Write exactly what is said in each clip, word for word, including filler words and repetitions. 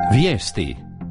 Vijesti.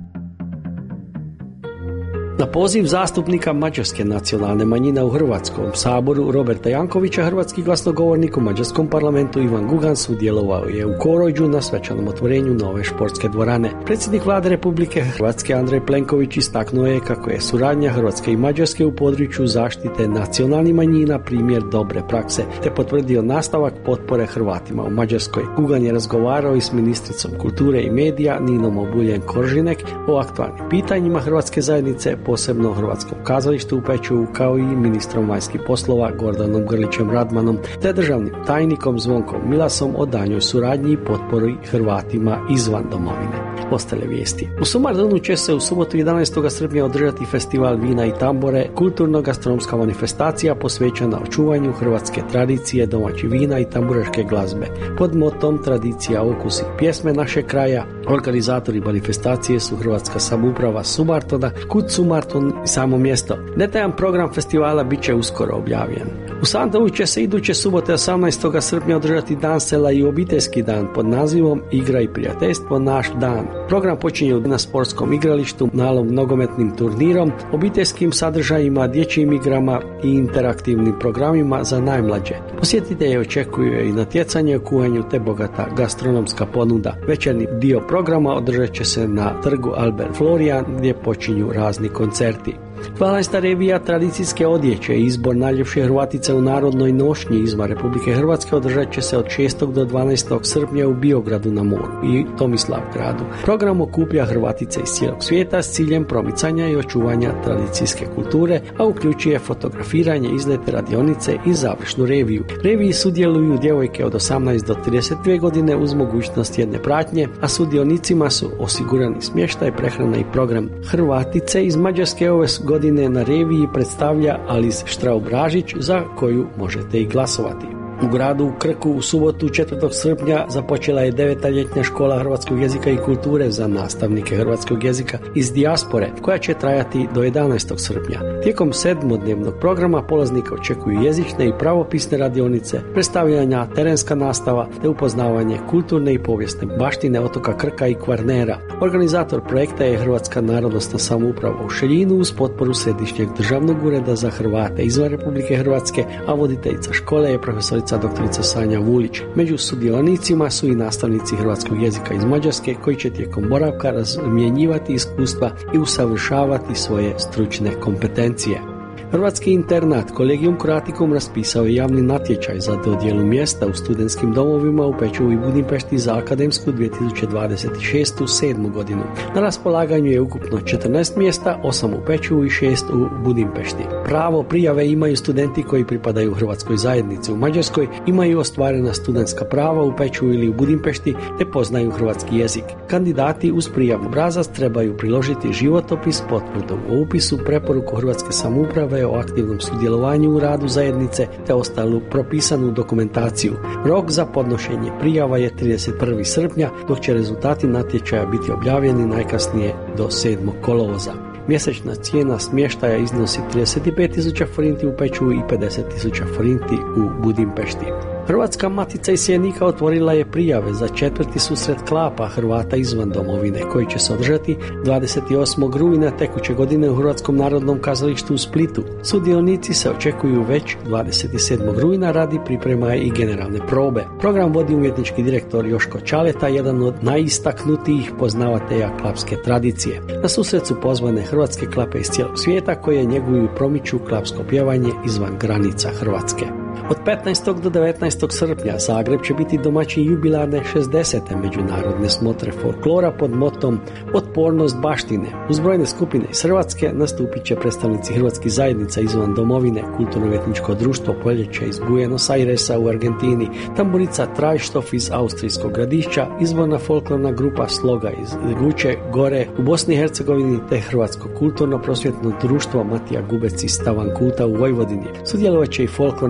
Na poziv zastupnika mađarske nacionalne manjine u Hrvatskom saboru Roberta Jankovića, hrvatski glasnogovornik u mađarskom parlamentu Ivan Gugan sudjelovao je u Korođu na svečanom otvorenju nove športske dvorane. Predsjednik vlade Republike Hrvatske Andrej Plenković istaknuo je kako je suradnja Hrvatske i Mađarske u području zaštite nacionalnih manjina primjer dobre prakse, te potvrdio nastavak potpore Hrvatima u Mađarskoj. Gugan je razgovarao i s ministricom kulture i medija Ninom Obuljen Koržinek o aktualnim pitanjima hrvatske zajednice, posebno o Hrvatskom kazalištu u Pečuvu, kao i ministrom vanjskih poslova Gordanom Grlićem Radmanom, te državnim tajnikom Zvonkom Milasom o daljnjoj suradnji i potpori Hrvatima izvan domovine. Ostale vijesti. U Sumardonu će se u subotu jedanaestog srpnja održati festival vina i tambore, kulturno-gastronomska manifestacija posvećena očuvanju hrvatske tradicije, domaćih vina i tamburaške glazbe. Pod motom Tradicija, okus i pjesme našeg kraja, organizatori manifestacije su Hrvatska samouprava Sumartona, Kud Sumarton i samo mjesto. Detaljan program festivala bit će uskoro objavljen. U Sandovu će se iduće subote osamnaestog srpnja održati dan sela i obiteljski dan pod nazivom Igra i prijateljstvo naš dan. Program počinje na sportskom igralištu, malom nogometnim turnirom, obiteljskim sadržajima, dječjim igrama i interaktivnim programima za najmlađe. Posjetitelje očekuju i natjecanje u kuhanju te bogata gastronomska ponuda. Večerni dio programa održat će se na trgu Albert Florian gdje počinju razni koncerti. dvanaesta revija tradicijske odjeće i izbor najljepše Hrvatice u narodnoj nošnji izvan Republike Hrvatske održat će se od šestog do dvanaestog srpnja u Biogradu na moru i Tomislavgradu. Program okuplja Hrvatice iz cijelog svijeta s ciljem promicanja i očuvanja tradicijske kulture, a uključuje fotografiranje, izlete, radionice i završnu reviju. Reviji sudjeluju djevojke od osamnaest do trideset dvije godine uz mogućnost jedne pratnje, a sudionicima su osigurani smještaj, prehrana i program. Hrvatice iz Mađarske ove godine na reviji predstavlja Alice Štraub-Ražić, za koju možete i glasovati. U gradu u Krku u subotu četvrtog srpnja započela je deveta ljetna škola hrvatskog jezika i kulture za nastavnike hrvatskog jezika iz dijaspore, koja će trajati do jedanaestog srpnja. Tijekom sedmodnevnog programa polaznika očekuju jezične i pravopisne radionice, predstavljanja, terenska nastava te upoznavanje kulturne i povijesne baštine otoka Krka i Kvarnera. Organizator projekta je Hrvatska narodnosna samouprava u Šeljinu uz potporu Središnjeg državnog ureda za Hrvate izvan Republike Hrvatske, a voditeljica škole je profesorica doktorica Sanja Vulić. Među sudionicima su i nastavnici hrvatskog jezika iz Mađarske koji će tijekom boravka razmjenjivati iskustva i usavršavati svoje stručne kompetencije. Hrvatski internat Collegium Croaticum raspisao je javni natječaj za dodjelu mjesta u studentskim domovima u Pečuvu i Budimpešti za akademsku dvije tisuće dvadeset šest sedmu godinu. Na raspolaganju je ukupno četrnaest mjesta, osam u Pečuvu i šest u Budimpešti. Pravo prijave imaju studenti koji pripadaju hrvatskoj zajednici u Mađarskoj, imaju ostvarena studentska prava u Pečuvu ili u Budimpešti te poznaju hrvatski jezik. Kandidati uz prijavni obrazac trebaju priložiti životopis, potvrdu o upisu, preporuku Hrvatske samouprave o aktivnom sudjelovanju u radu zajednice te ostalu propisanu dokumentaciju. Rok za podnošenje prijava je trideset prvog srpnja, dok će rezultati natječaja biti objavljeni najkasnije do sedmog kolovoza. Mjesečna cijena smještaja iznosi trideset pet tisuća forinti u Pečuvu i pedeset tisuća forinti u Budimpešti. Hrvatska matica iseljenika otvorila je prijave za četvrti susret klapa Hrvata izvan domovine, koji će se održati dvadeset osmog rujna tekuće godine u Hrvatskom narodnom kazalištu u Splitu. Sudionici se očekuju već dvadeset sedmog rujna radi priprema i generalne probe. Program vodi umjetnički direktor Joško Čaleta, jedan od najistaknutijih poznavatelja klapske tradicije. Na susret su pozvane hrvatske klape iz cijelog svijeta koje njeguju i promiču klapsko pjevanje izvan granica Hrvatske. Od petnaestog do devetnaestog srpnja Zagreb će biti domaćin jubilarne šezdesete međunarodne smotre folklora pod motom Otpornost baštine. Uz brojne skupine iz Hrvatske nastupit će predstavnici hrvatskih zajednica izvan domovine, kulturno-umjetničko društvo Poljeće iz Buenos Airesa u Argentini, tamburica Trajštof iz austrijskog Gradišća, izvorna folklorna grupa Sloga iz Guče Gore u Bosni i Hercegovini te Hrvatsko kulturno-prosvjetno društvo Matija Gubec iz Stavankuta u Vojvodini. Sudjelovat će i folklorni ansambl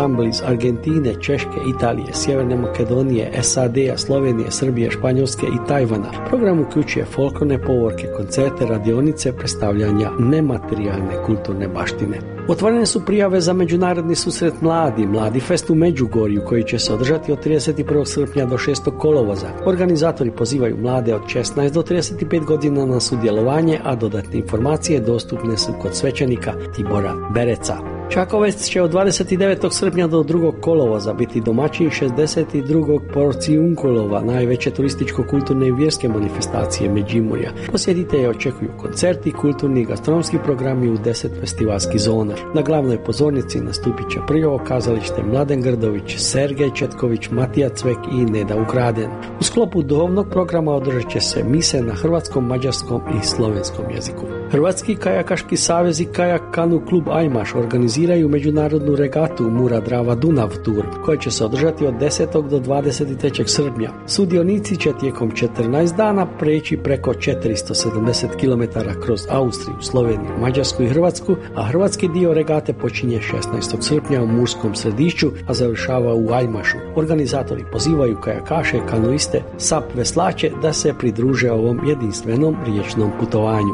ansambl iz Argentine, Češke, Italije, Sjeverne Makedonije, S A D-a, Slovenije, Srbije, Španjolske i Tajvana. Program uključuje folklorne povorke, koncerte, radionice, predstavljanja nematerijalne kulturne baštine. Otvorene su prijave za međunarodni susret mladi, Mladi fest u Međugorju, koji će se održati od trideset prvog srpnja do šestog kolovoza. Organizatori pozivaju mlade od šesnaest do trideset pet godina na sudjelovanje, a dodatne informacije dostupne su kod svećenika Tibora Bereca. Čakovec će od dvadeset devetog srpnja do drugog kolovoza biti domaćin šezdeset drugog Porcijunkolova, najveće turističko-kulturne i vjerske manifestacije Međimurja. Posjetitelje očekuju koncerti, kulturni i gastronomski programi u deset festivalskih zona. Na glavnoj pozornici nastupit će prvo kazalište Mladen Grdović, Sergej Četković, Matija Cvek i Neda Ukraden. U sklopu duhovnog programa održat će se mise na hrvatskom, mađarskom i slovenskom jeziku. Hrvatski kajakaški savez i kajak kanu klub Ajmaš organiziraju međunarodnu regatu Mura Drava Dunav Tour, koja će se održati od desetog do dvadeset trećeg srpnja. Sudionici će tijekom četrnaest dana preći preko četiristo sedamdeset kilometara kroz Austriju, Sloveniju, Mađarsku i Hrvatsku, a hrvatski dio regate počinje šesnaestog srpnja u Murskom Središću, a završava u Ajmašu. Organizatori pozivaju kajakaše, kanuiste, sap veslače da se pridruže ovom jedinstvenom riječnom putovanju.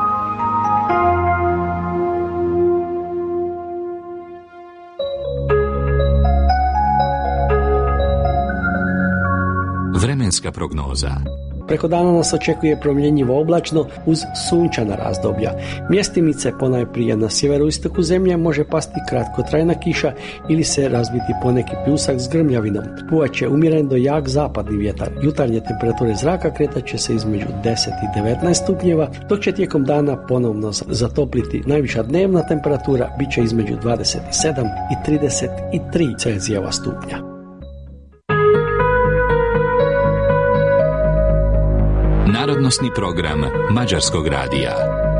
Vremenska prognoza. Preko dana nas očekuje promjenjivo oblačno uz sunčana razdoblja. Mjestimice ponajprije na sjeveroistoku zemlje može pasti kratkotrajna kiša ili se razbiti poneki pljusak s grmljavinom. Puhaće umjeren do jak zapadni vjetar. Jutarnje temperature zraka kretat će se između deset i devetnaest stupnjeva, dok će tijekom dana ponovno zatopliti. Najviša dnevna temperatura bit će između dvadeset sedam i trideset tri Celzijeva stupnja. Narodnosni program Mađarskog radija.